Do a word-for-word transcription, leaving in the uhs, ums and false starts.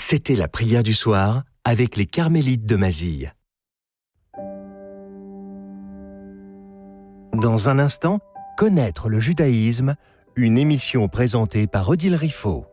C'était la prière du soir avec les carmélites de Mazille. Dans un instant, connaître le judaïsme, une émission présentée par Odile Riffaut.